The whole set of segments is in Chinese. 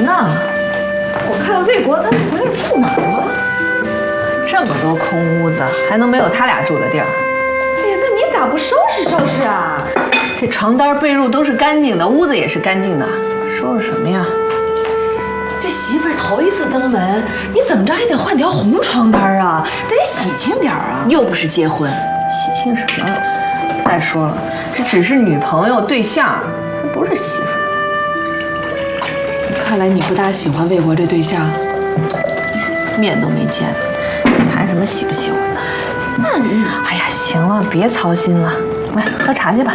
呢？ 我看魏国他们回来住哪儿了？ 这么多空屋子，还能没有他俩住的地儿？ 哎呀，那你咋不收拾收拾啊？ 这床单被褥都是干净的，屋子也是干净的，收拾什么呀？ 这媳妇儿头一次登门，你怎么着也得换条红床单啊，得喜庆点啊！ 又不是结婚，喜庆什么？再说了，这只是女朋友对象，还不是媳妇儿。 看来你不大喜欢魏国这对象， 面都没见，谈什么喜不喜欢的？ 那你…… 哎呀，行了，别操心了，来喝茶去吧。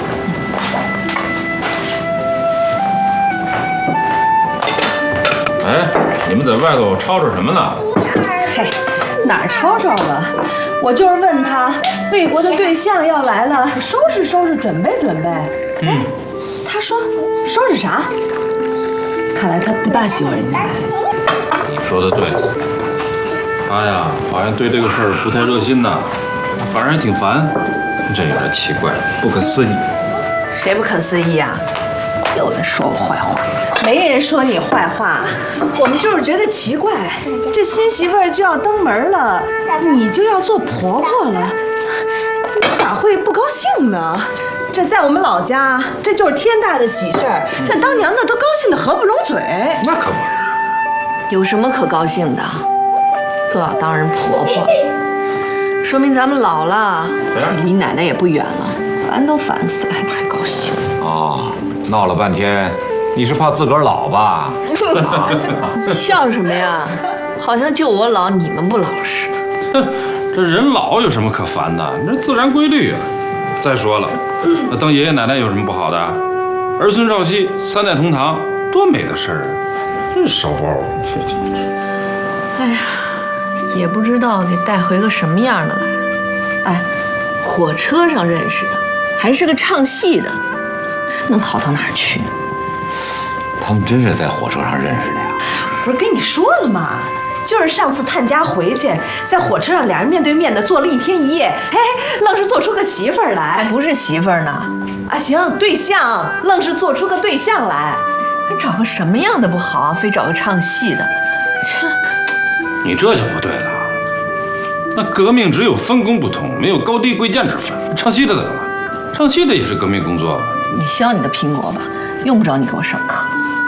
哎，你们在外头吵吵什么呢？ 嘿，哪儿吵吵了？我就是问他，魏国的对象要来了，收拾收拾，准备准备。哎，他说收拾啥？看来他不大喜欢人家来。 你说的对，他呀好像对这个事儿不太热心呐，反正还挺烦，真有点奇怪，不可思议。 谁不可思议啊？又在说我坏话。 没人说你坏话，我们就是觉得奇怪，这新媳妇儿就要登门了，你就要做婆婆了，你咋会不高兴呢？这在我们老家，这就是天大的喜事儿，那当娘的都高兴得合不拢嘴。 那可不是， 有什么可高兴的？都要当人婆婆，说明咱们老了，离奶奶也不远了，烦都烦死了，还高兴？ 哦，闹了半天，你是怕自个儿老吧？ 笑什么呀？好像就我老，你们不老似的。 哼，这人老有什么可烦的？这自然规律啊。再说了，那当爷爷奶奶有什么不好的？儿孙绕膝，三代同堂，多美的事儿啊！真是烧包。 哎呀，也不知道给带回个什么样的来。哎，火车上认识的，还是个唱戏的，能好到哪儿去？ 他们真是在火车上认识的呀？ 不是跟你说了吗？就是上次探家回去，在火车上俩人面对面的坐了1天1夜，哎，愣是做出个媳妇儿来。 不是媳妇儿呢？ 啊，行，对象，愣是做出个对象来。 你找个什么样的不好啊？非找个唱戏的， 你这就不对了。那革命只有分工不同，没有高低贵贱之分。唱戏的怎么了？唱戏的也是革命工作。 你削你的苹果吧，用不着你给我上课。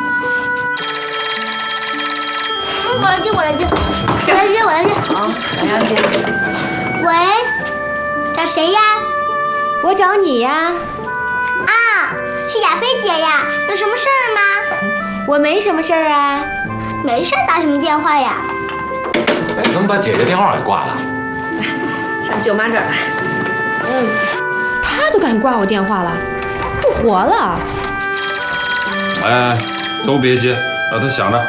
我来接。 好，小杨姐。 喂，找谁呀？ 我找你呀。 啊，是亚菲姐呀，有什么事儿吗？ 我没什么事儿啊。 没事，打什么电话呀？ 哎，怎么把姐姐电话给挂了？ 上舅妈这儿来。 他都敢挂我电话了，不活了。 哎，都别接，让他想着。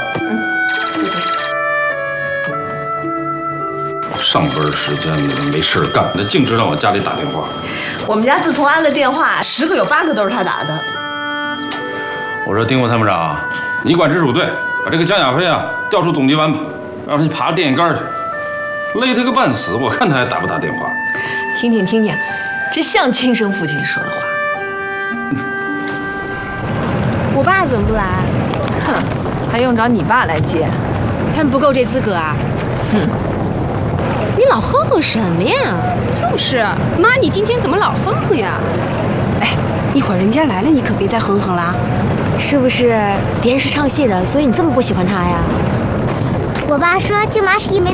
上班时间的没事干，那净知道往家里打电话。 我们家自从安了电话，10个有8个都是他打的。 我说丁副参谋长，你管直属队，把这个江亚飞啊调出总机关吧，让他去爬电线杆去，累他个半死，我看他还打不打电话。 听听，这像亲生父亲说的话。 我爸怎么不来？ 哼，还用找你爸来接？ 他们不够这资格啊！你老哼哼什么呀？ 就是妈，你今天怎么老哼哼呀？哎，一会儿人家来了，你可别再哼哼啦。 是不是别人是唱戏的，所以你这么不喜欢他呀？ 我爸说舅妈是一枚